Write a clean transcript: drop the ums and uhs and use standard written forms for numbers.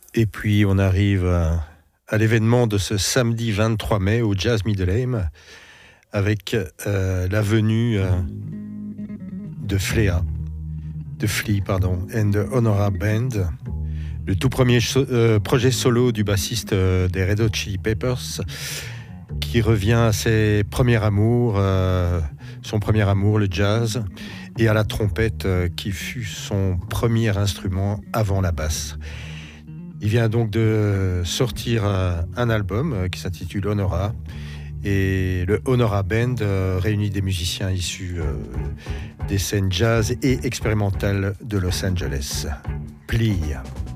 Et puis on arrive à l'événement de ce samedi 23 mai au Jazz Middle Aim avec la venue de Flea and the Honora Band, le tout premier projet solo du bassiste des Red Hot Chili Peppers, qui revient à ses premiers amours, son premier amour, le jazz, et à la trompette qui fut son premier instrument avant la basse. Il vient donc de sortir un album qui s'intitule Honora, et le Honora Band réunit des musiciens issus des scènes jazz et expérimentales de Los Angeles. Plie.